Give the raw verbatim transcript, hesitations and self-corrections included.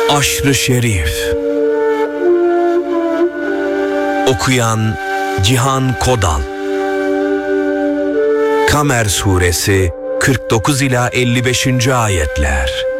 Aşr-ı Şerif. Okuyan Cihan Kodal. Kamer Suresi kırk dokuz ila elli beşinci ayetler.